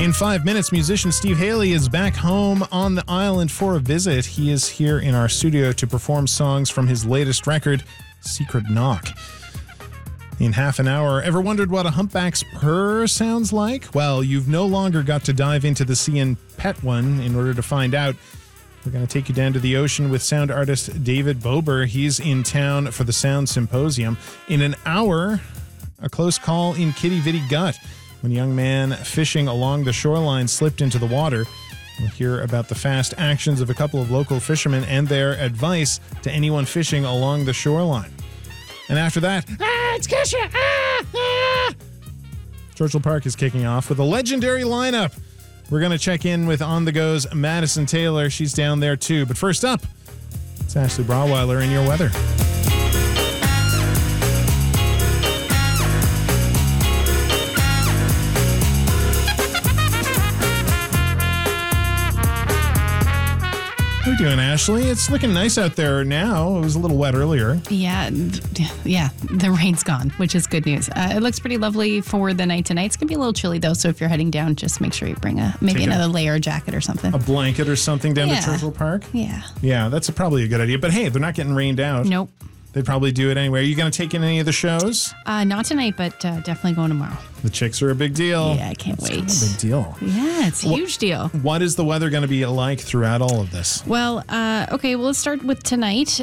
In 5 minutes, musician Steve Haley is back home on the island for a visit. He is here in our studio to perform songs from his latest record, Secret Knock. In half an hour, ever wondered what a humpback's purr sounds like? Well, you've no longer got to dive into the sea and pet one in order to find out. We're going to take you down to the ocean with sound artist David Bober. He's in town for the Sound Symposium. In an hour, a close call in Kitty Vitty Gut, when a young man fishing along the shoreline slipped into the water. We'll hear about the fast actions of a couple of local fishermen and their advice to anyone fishing along the shoreline. And after that, it's Kesha! Churchill Park is kicking off with a legendary lineup. We're going to check in with On The Go's Madison Taylor. She's down there too. But first up, it's Ashley Brawweiler in your weather. How are you doing, Ashley? It's looking nice out there now. It was a little wet earlier. Yeah, the rain's gone, which is good news. It looks pretty lovely for the night tonight. It's going to be a little chilly, though, so if you're heading down, just make sure you bring another layer jacket or something. A blanket or something down to Churchill Park? Yeah. Yeah, that's probably a good idea. But hey, they're not getting rained out. Nope. They'd probably do it anyway. Are you going to take in any of the shows? Not tonight, but definitely going tomorrow. The Chicks are a big deal. Yeah, I can't wait. It's a big deal. Yeah, it's a huge deal. What is the weather going to be like throughout all of this? Well, let's start with tonight.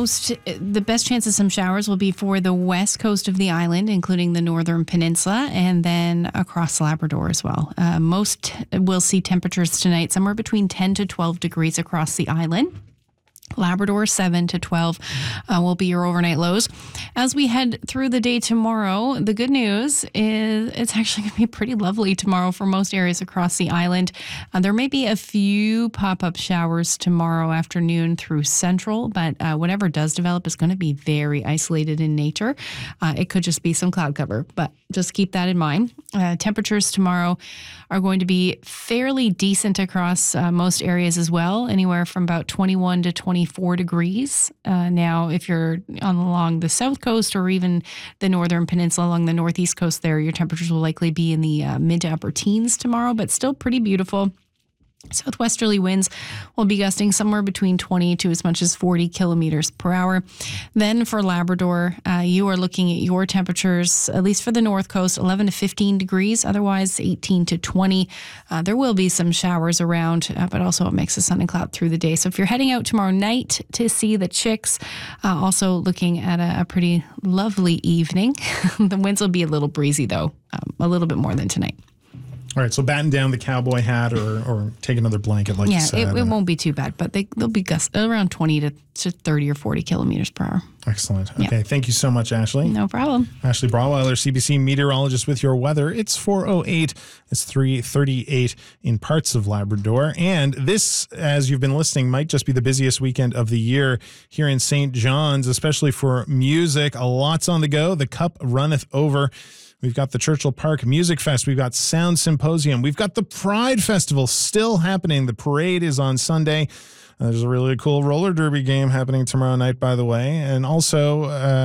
The best chance of some showers will be for the west coast of the island, including the northern peninsula, and then across Labrador as well. Most will see temperatures tonight somewhere between 10 to 12 degrees across the island. Labrador, 7 to 12 will be your overnight lows. As we head through the day tomorrow, the good news is it's actually going to be pretty lovely tomorrow for most areas across the island. There may be a few pop-up showers tomorrow afternoon through central, but whatever does develop is going to be very isolated in nature. It could just be some cloud cover, but just keep that in mind. Temperatures tomorrow are going to be fairly decent across most areas as well, anywhere from about 21 to 24 degrees. Now, if you're along the south coast or even the northern peninsula along the northeast coast there, your temperatures will likely be in the mid to upper teens tomorrow, but still pretty beautiful. Southwesterly winds will be gusting somewhere between 20 to as much as 40 kilometers per hour. Then for Labrador, you are looking at your temperatures, at least for the north coast, 11 to 15 degrees, otherwise 18 to 20. There will be some showers around, but also a mix of sun and cloud through the day. So if you're heading out tomorrow night to see the Chicks, also looking at a pretty lovely evening. The winds will be a little breezy, though, a little bit more than tonight. All right, so batten down the cowboy hat or take another blanket like you said. Yeah, it won't be too bad, but they'll be gusts around 20 to 30 or 40 kilometers per hour. Excellent. Okay, Thank you so much, Ashley. No problem. Ashley Brawweiler, CBC meteorologist with your weather. It's 4:08. It's 3:38 in parts of Labrador. And this, as you've been listening, might just be the busiest weekend of the year here in St. John's, especially for music. A lot's on the go. The cup runneth over. We've got the Churchill Park Music Fest. We've got Sound Symposium. We've got the Pride Festival still happening. The parade is on Sunday. There's a really cool roller derby game happening tomorrow night, by the way. And also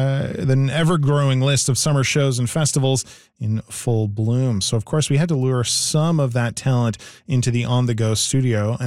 the ever-growing list of summer shows and festivals in full bloom. So, of course, we had to lure some of that talent into the On The Go studio. And